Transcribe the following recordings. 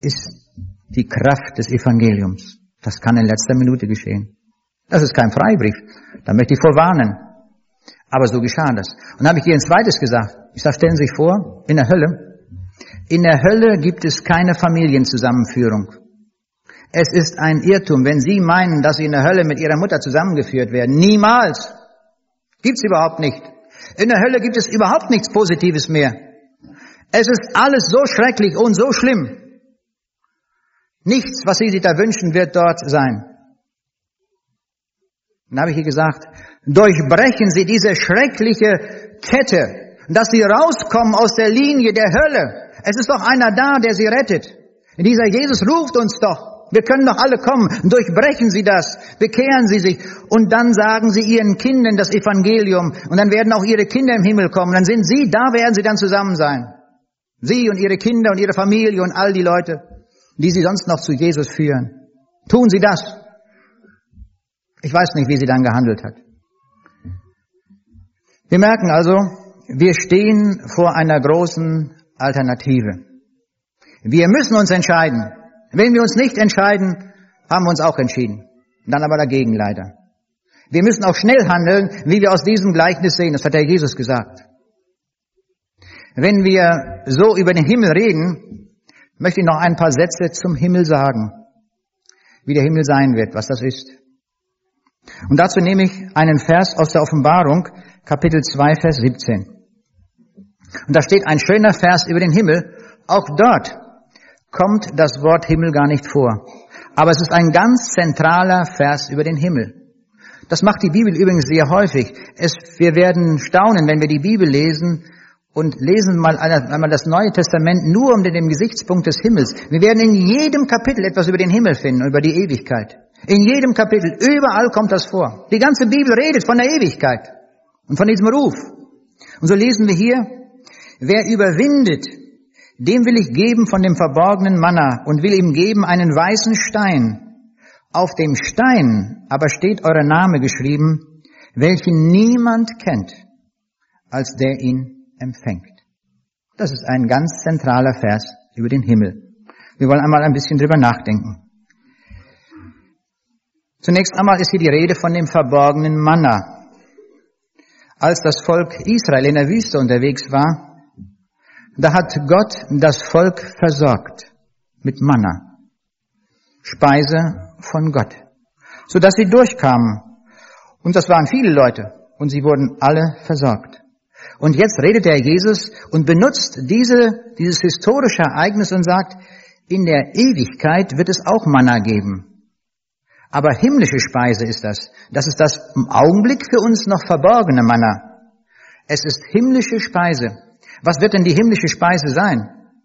ist die Kraft des Evangeliums. Das kann in letzter Minute geschehen. Das ist kein Freibrief. Da möchte ich vorwarnen. Aber so geschah das. Und dann habe ich dir ein zweites gesagt. Ich sage, stellen Sie sich vor, in der Hölle gibt es keine Familienzusammenführung. Es ist ein Irrtum, wenn Sie meinen, dass Sie in der Hölle mit Ihrer Mutter zusammengeführt werden. Niemals. Gibt's überhaupt nicht. In der Hölle gibt es überhaupt nichts Positives mehr. Es ist alles so schrecklich und so schlimm. Nichts, was Sie sich da wünschen, wird dort sein. Dann habe ich ihr gesagt, durchbrechen Sie diese schreckliche Kette, dass Sie rauskommen aus der Linie der Hölle. Es ist doch einer da, der Sie rettet. Dieser Jesus ruft uns doch. Wir können doch alle kommen. Durchbrechen Sie das. Bekehren Sie sich. Und dann sagen Sie Ihren Kindern das Evangelium. Und dann werden auch Ihre Kinder im Himmel kommen. Dann sind Sie, da werden Sie dann zusammen sein. Sie und Ihre Kinder und Ihre Familie und all die Leute, die Sie sonst noch zu Jesus führen. Tun Sie das. Ich weiß nicht, wie sie dann gehandelt hat. Wir merken also, wir stehen vor einer großen Alternative. Wir müssen uns entscheiden. Wenn wir uns nicht entscheiden, haben wir uns auch entschieden. Dann aber dagegen leider. Wir müssen auch schnell handeln, wie wir aus diesem Gleichnis sehen. Das hat der Jesus gesagt. Wenn wir so über den Himmel reden, möchte ich noch ein paar Sätze zum Himmel sagen. Wie der Himmel sein wird, was das ist. Und dazu nehme ich einen Vers aus der Offenbarung, Kapitel 2, Vers 17. Und da steht ein schöner Vers über den Himmel. Auch dort kommt das Wort Himmel gar nicht vor. Aber es ist ein ganz zentraler Vers über den Himmel. Das macht die Bibel übrigens sehr häufig. Wir werden staunen, wenn wir die Bibel lesen und lesen mal einmal das Neue Testament nur unter dem Gesichtspunkt des Himmels. Wir werden in jedem Kapitel etwas über den Himmel finden, über die Ewigkeit. In jedem Kapitel, überall kommt das vor. Die ganze Bibel redet von der Ewigkeit und von diesem Ruf. Und so lesen wir hier, wer überwindet, dem will ich geben von dem verborgenen Manna und will ihm geben einen weißen Stein. Auf dem Stein aber steht euer Name geschrieben, welchen niemand kennt, als der ihn empfängt. Das ist ein ganz zentraler Vers über den Himmel. Wir wollen einmal ein bisschen drüber nachdenken. Zunächst einmal ist hier die Rede von dem verborgenen Manna. Als das Volk Israel in der Wüste unterwegs war, da hat Gott das Volk versorgt mit Manna, Speise von Gott, sodass sie durchkamen. Und das waren viele Leute und sie wurden alle versorgt. Und jetzt redet der Jesus und benutzt dieses historische Ereignis und sagt, in der Ewigkeit wird es auch Manna geben. Aber himmlische Speise ist das. Das ist das im Augenblick für uns noch verborgene Manna. Es ist himmlische Speise. Was wird denn die himmlische Speise sein?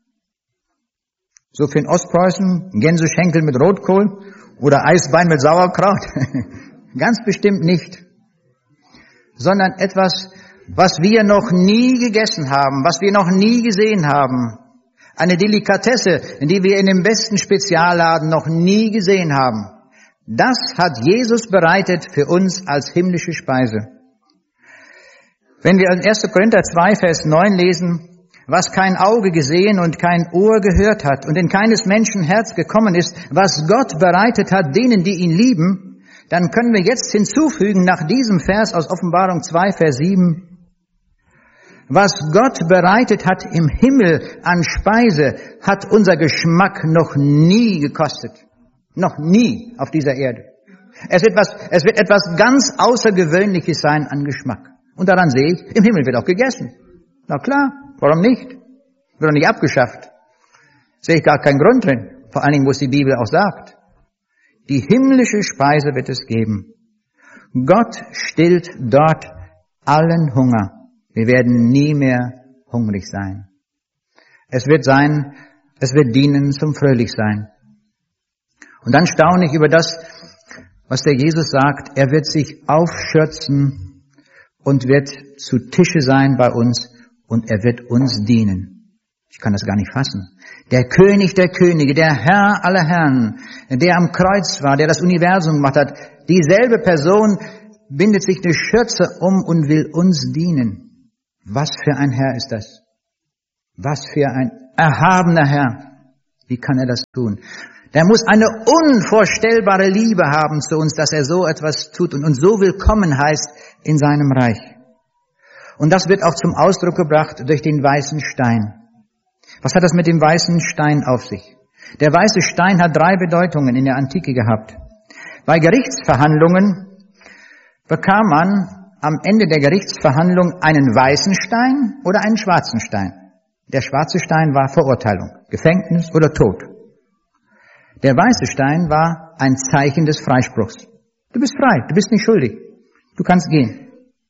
So für in Ostpreußen Gänseschenkel mit Rotkohl oder Eisbein mit Sauerkraut? Ganz bestimmt nicht. Sondern etwas, was wir noch nie gegessen haben, was wir noch nie gesehen haben. Eine Delikatesse, die wir in dem besten Spezialladen noch nie gesehen haben. Das hat Jesus bereitet für uns als himmlische Speise. Wenn wir in 1. Korinther 2, Vers 9 lesen, was kein Auge gesehen und kein Ohr gehört hat und in keines Menschen Herz gekommen ist, was Gott bereitet hat denen, die ihn lieben, dann können wir jetzt hinzufügen nach diesem Vers aus Offenbarung 2, Vers 7, was Gott bereitet hat im Himmel an Speise, hat unser Geschmack noch nie gekostet. Noch nie auf dieser Erde. Es wird etwas ganz Außergewöhnliches sein an Geschmack. Und daran sehe ich, im Himmel wird auch gegessen. Na klar, warum nicht? Wird doch nicht abgeschafft. Sehe ich gar keinen Grund drin. Vor allen Dingen, wo es die Bibel auch sagt. Die himmlische Speise wird es geben. Gott stillt dort allen Hunger. Wir werden nie mehr hungrig sein. Es wird dienen zum Fröhlichsein. Und dann staune ich über das, was der Jesus sagt. Er wird sich aufschürzen und wird zu Tische sein bei uns und er wird uns dienen. Ich kann das gar nicht fassen. Der König der Könige, der Herr aller Herren, der am Kreuz war, der das Universum gemacht hat, dieselbe Person bindet sich eine Schürze um und will uns dienen. Was für ein Herr ist das? Was für ein erhabener Herr. Wie kann er das tun? Der muss eine unvorstellbare Liebe haben zu uns, dass er so etwas tut und uns so willkommen heißt in seinem Reich. Und das wird auch zum Ausdruck gebracht durch den weißen Stein. Was hat das mit dem weißen Stein auf sich? Der weiße Stein hat 3 Bedeutungen in der Antike gehabt. Bei Gerichtsverhandlungen bekam man am Ende der Gerichtsverhandlung einen weißen Stein oder einen schwarzen Stein. Der schwarze Stein war Verurteilung, Gefängnis oder Tod. Der weiße Stein war ein Zeichen des Freispruchs. Du bist frei, du bist nicht schuldig, du kannst gehen.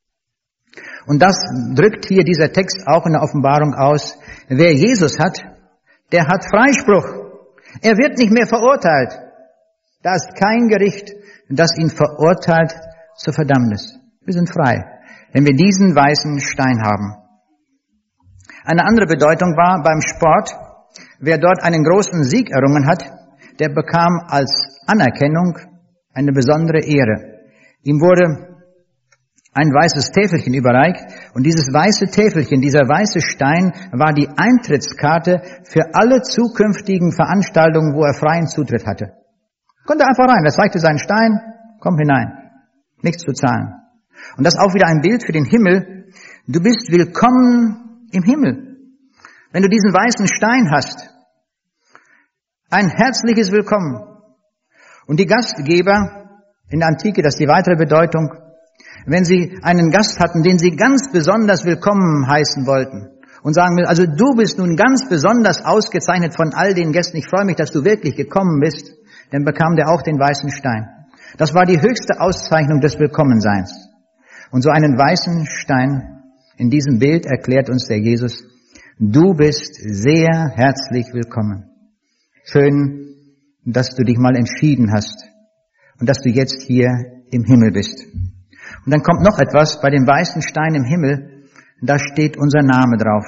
Und das drückt hier dieser Text auch in der Offenbarung aus. Wer Jesus hat, der hat Freispruch. Er wird nicht mehr verurteilt. Da ist kein Gericht, das ihn verurteilt zur Verdammnis. Wir sind frei, wenn wir diesen weißen Stein haben. Eine andere Bedeutung war beim Sport, wer dort einen großen Sieg errungen hat, der bekam als Anerkennung eine besondere Ehre. Ihm wurde ein weißes Täfelchen überreicht und dieses weiße Täfelchen, dieser weiße Stein war die Eintrittskarte für alle zukünftigen Veranstaltungen, wo er freien Zutritt hatte. Konnte einfach rein, er zeigte seinen Stein, komm hinein, nichts zu zahlen. Und das ist auch wieder ein Bild für den Himmel. Du bist willkommen im Himmel. Wenn du diesen weißen Stein hast, ein herzliches Willkommen. Und die Gastgeber in der Antike, das ist die weitere Bedeutung, wenn sie einen Gast hatten, den sie ganz besonders willkommen heißen wollten und sagen, also du bist nun ganz besonders ausgezeichnet von all den Gästen, ich freue mich, dass du wirklich gekommen bist, dann bekam der auch den weißen Stein. Das war die höchste Auszeichnung des Willkommenseins. Und so einen weißen Stein in diesem Bild erklärt uns der Jesus, du bist sehr herzlich willkommen. Schön, dass du dich mal entschieden hast und dass du jetzt hier im Himmel bist. Und dann kommt noch etwas, bei dem weißen Stein im Himmel, da steht unser Name drauf.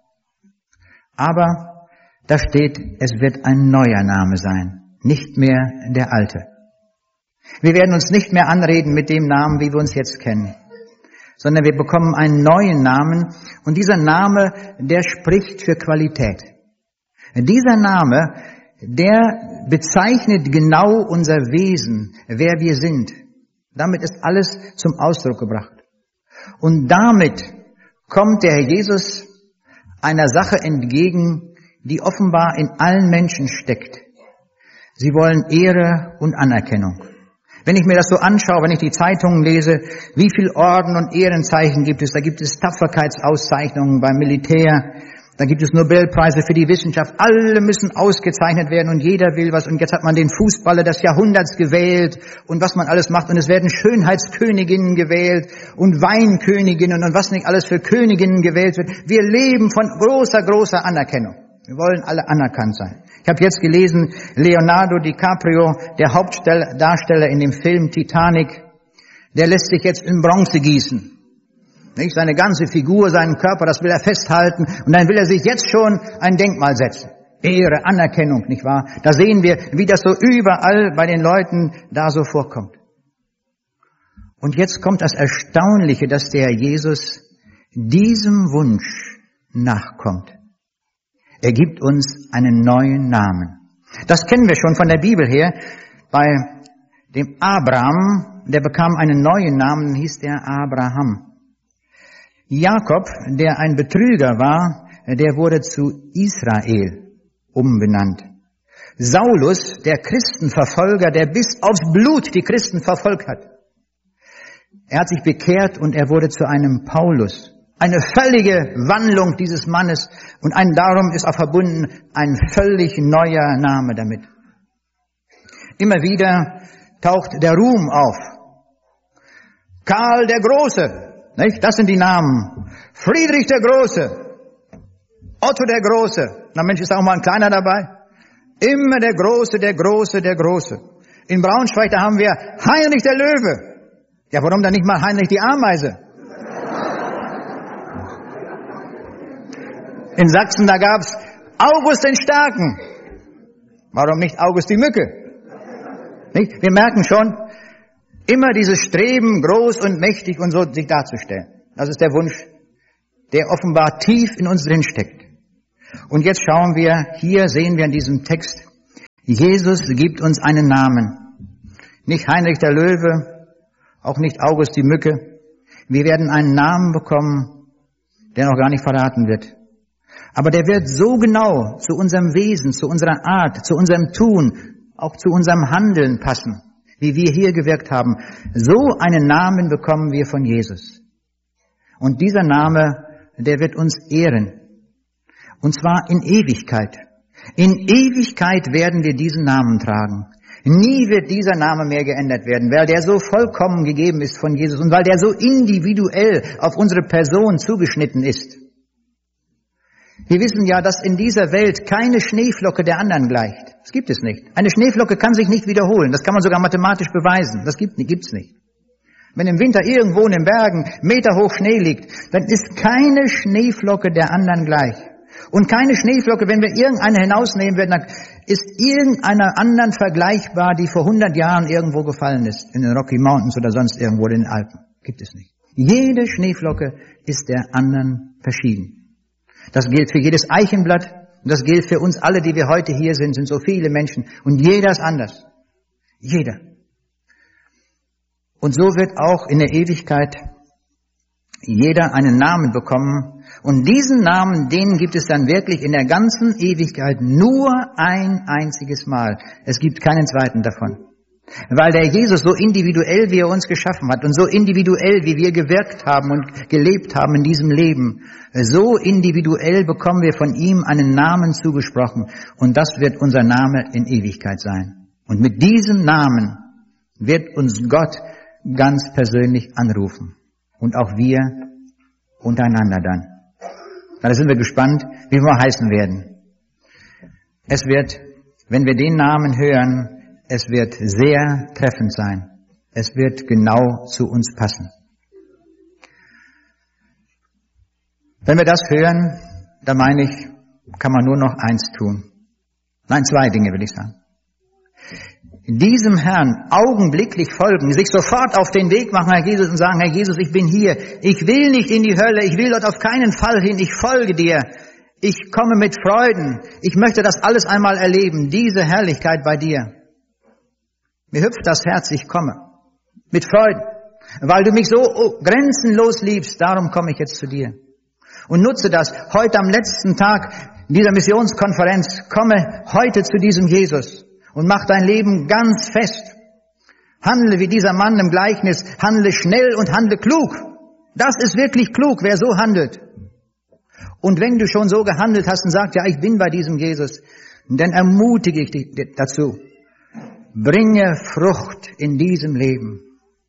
Aber da steht, es wird ein neuer Name sein, nicht mehr der alte. Wir werden uns nicht mehr anreden mit dem Namen, wie wir uns jetzt kennen, sondern wir bekommen einen neuen Namen und dieser Name, der spricht für Qualität. Dieser Name, der bezeichnet genau unser Wesen, wer wir sind. Damit ist alles zum Ausdruck gebracht. Und damit kommt der Herr Jesus einer Sache entgegen, die offenbar in allen Menschen steckt. Sie wollen Ehre und Anerkennung. Wenn ich mir das so anschaue, wenn ich die Zeitungen lese, wie viel Orden und Ehrenzeichen gibt es? Da gibt es Tapferkeitsauszeichnungen beim Militär, da gibt es Nobelpreise für die Wissenschaft. Alle müssen ausgezeichnet werden und jeder will was. Und jetzt hat man den Fußballer des Jahrhunderts gewählt und was man alles macht. Und es werden Schönheitsköniginnen gewählt und Weinköniginnen und was nicht alles für Königinnen gewählt wird. Wir leben von großer, großer Anerkennung. Wir wollen alle anerkannt sein. Ich habe jetzt gelesen, Leonardo DiCaprio, der Hauptdarsteller in dem Film Titanic, der lässt sich jetzt in Bronze gießen. Nicht? Seine ganze Figur, seinen Körper, das will er festhalten und dann will er sich jetzt schon ein Denkmal setzen. Ehre, Anerkennung, nicht wahr? Da sehen wir, wie das so überall bei den Leuten da so vorkommt. Und jetzt kommt das Erstaunliche, dass der Jesus diesem Wunsch nachkommt. Er gibt uns einen neuen Namen. Das kennen wir schon von der Bibel her. Bei dem Abraham, der bekam einen neuen Namen, hieß der Abraham. Jakob, der ein Betrüger war, der wurde zu Israel umbenannt. Saulus, der Christenverfolger, der bis aufs Blut die Christen verfolgt hat. Er hat sich bekehrt und er wurde zu einem Paulus. Eine völlige Wandlung dieses Mannes und darum ist auch verbunden ein völlig neuer Name damit. Immer wieder taucht der Ruhm auf. Karl der Große, nicht? Das sind die Namen. Friedrich der Große, Otto der Große. Na Mensch, ist auch mal ein kleiner dabei. Immer der Große, der Große, der Große. In Braunschweig, da haben wir Heinrich der Löwe. Ja, warum dann nicht mal Heinrich die Ameise? In Sachsen, da gab's August den Starken. Warum nicht August die Mücke? Nicht? Wir merken schon, immer dieses Streben, groß und mächtig und so sich darzustellen. Das ist der Wunsch, der offenbar tief in uns drin steckt. Und jetzt schauen wir, hier sehen wir in diesem Text, Jesus gibt uns einen Namen. Nicht Heinrich der Löwe, auch nicht August die Mücke. Wir werden einen Namen bekommen, der noch gar nicht verraten wird. Aber der wird so genau zu unserem Wesen, zu unserer Art, zu unserem Tun, auch zu unserem Handeln passen, wie wir hier gewirkt haben. So einen Namen bekommen wir von Jesus. Und dieser Name, der wird uns ehren. Und zwar in Ewigkeit. In Ewigkeit werden wir diesen Namen tragen. Nie wird dieser Name mehr geändert werden, weil der so vollkommen gegeben ist von Jesus und weil der so individuell auf unsere Person zugeschnitten ist. Wir wissen ja, dass in dieser Welt keine Schneeflocke der anderen gleicht. Das gibt es nicht. Eine Schneeflocke kann sich nicht wiederholen. Das kann man sogar mathematisch beweisen. Das gibt's nicht. Wenn im Winter irgendwo in den Bergen meterhoch Schnee liegt, dann ist keine Schneeflocke der anderen gleich. Und keine Schneeflocke, wenn wir irgendeine hinausnehmen werden, dann ist irgendeiner anderen vergleichbar, die vor 100 Jahren irgendwo gefallen ist, in den Rocky Mountains oder sonst irgendwo in den Alpen. Gibt es nicht. Jede Schneeflocke ist der anderen verschieden. Das gilt für jedes Eichenblatt und das gilt für uns alle, die wir heute hier sind so viele Menschen. Und jeder ist anders. Jeder. Und so wird auch in der Ewigkeit jeder einen Namen bekommen. Und diesen Namen, den gibt es dann wirklich in der ganzen Ewigkeit nur ein einziges Mal. Es gibt keinen zweiten davon. Weil der Jesus so individuell, wie er uns geschaffen hat und so individuell, wie wir gewirkt haben und gelebt haben in diesem Leben, so individuell bekommen wir von ihm einen Namen zugesprochen. Und das wird unser Name in Ewigkeit sein. Und mit diesem Namen wird uns Gott ganz persönlich anrufen. Und auch wir untereinander dann. Da sind wir gespannt, wie wir heißen werden. Es wird, wenn wir den Namen hören, es wird sehr treffend sein. Es wird genau zu uns passen. Wenn wir das hören, dann meine ich, kann man nur noch eins tun. Nein, zwei Dinge will ich sagen. Diesem Herrn augenblicklich folgen, sich sofort auf den Weg machen, Herr Jesus, und sagen, Herr Jesus, ich bin hier. Ich will nicht in die Hölle, ich will dort auf keinen Fall hin, ich folge dir. Ich komme mit Freuden. Ich möchte das alles einmal erleben, diese Herrlichkeit bei dir. Mir hüpft das Herz, ich komme. Mit Freuden. Weil du mich so grenzenlos liebst, darum komme ich jetzt zu dir. Und nutze das heute am letzten Tag dieser Missionskonferenz. Komme heute zu diesem Jesus und mach dein Leben ganz fest. Handle wie dieser Mann im Gleichnis. Handle schnell und handle klug. Das ist wirklich klug, wer so handelt. Und wenn du schon so gehandelt hast und sagst, ja, ich bin bei diesem Jesus, dann ermutige ich dich dazu. Bringe Frucht in diesem Leben.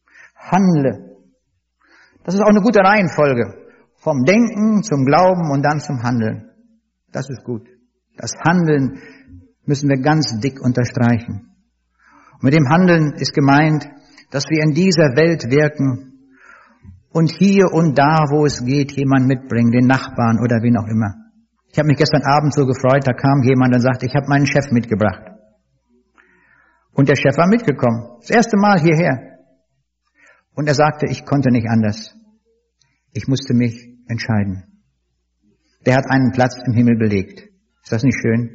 Handle. Das ist auch eine gute Reihenfolge. Vom Denken zum Glauben und dann zum Handeln. Das ist gut. Das Handeln müssen wir ganz dick unterstreichen. Und mit dem Handeln ist gemeint, dass wir in dieser Welt wirken und hier und da, wo es geht, jemanden mitbringen, den Nachbarn oder wen auch immer. Ich habe mich gestern Abend so gefreut, da kam jemand und sagte, ich habe meinen Chef mitgebracht. Und der Chef war mitgekommen, das erste Mal hierher. Und er sagte, ich konnte nicht anders. Ich musste mich entscheiden. Der hat einen Platz im Himmel belegt. Ist das nicht schön?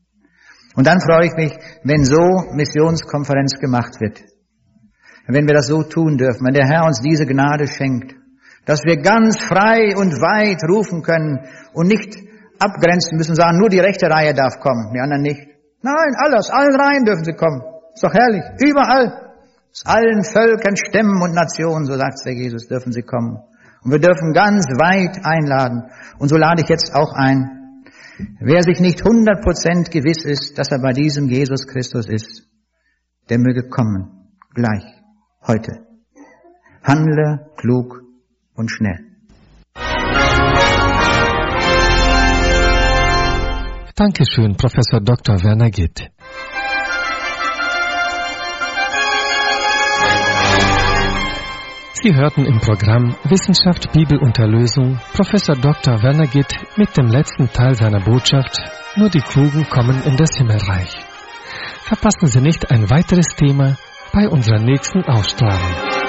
Und dann freue ich mich, wenn so Missionskonferenz gemacht wird. Wenn wir das so tun dürfen, wenn der Herr uns diese Gnade schenkt, dass wir ganz frei und weit rufen können und nicht abgrenzen müssen, sagen, nur die rechte Reihe darf kommen, die anderen nicht. Nein, aus allen Reihen dürfen sie kommen. Ist doch herrlich. Überall. Aus allen Völkern, Stämmen und Nationen, so sagt der Jesus, dürfen sie kommen. Und wir dürfen ganz weit einladen. Und so lade ich jetzt auch ein. Wer sich nicht 100% gewiss ist, dass er bei diesem Jesus Christus ist, der möge kommen. Gleich. Heute. Handle klug und schnell. Dankeschön, Professor Dr. Werner Gitt. Sie hörten im Programm Wissenschaft, Bibel und Erlösung Professor Dr. Werner Gitt mit dem letzten Teil seiner Botschaft Nur die Klugen kommen in das Himmelreich. Verpassen Sie nicht ein weiteres Thema bei unserer nächsten Ausstrahlung.